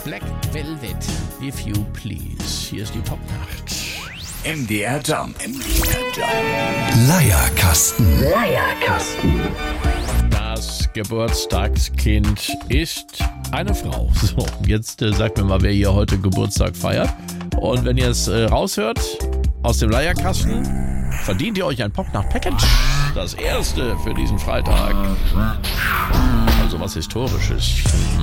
Black Velvet, if you please. Hier ist die Popnacht. MDR Jump. Leierkasten. Das Geburtstagskind ist eine Frau. So, jetzt sagt mir mal, wer hier heute Geburtstag feiert. Und wenn ihr es raushört aus dem Leierkasten, verdient ihr euch ein Popnacht-Package. Das erste für diesen Freitag. Also was Historisches.